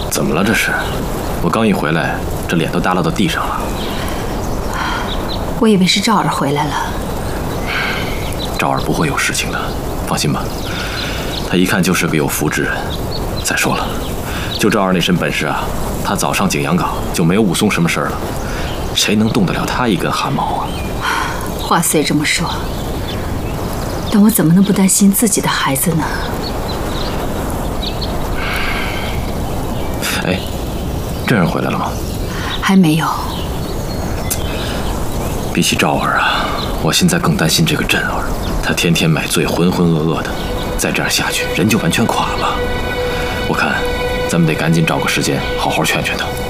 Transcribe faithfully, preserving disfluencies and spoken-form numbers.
怎么了这是？我刚一回来，这脸都耷拉到地上了。 我以为是赵儿回来了。 赵儿不会有事情的，放心吧。他一看就是个有福之人。再说了，就赵儿那身本事啊，他早上景阳冈就没有武松什么事儿了，谁能动得了他一根汗毛啊？ 话虽这么说，但我怎么能不担心自己的孩子呢？ 哎，振儿回来了吗？ 还没有。 比起赵儿啊，我现在更担心这个振儿。他天天买醉，浑浑噩噩的，再这样下去，人就完全垮了。我看，咱们得赶紧找个时间，好好劝劝他。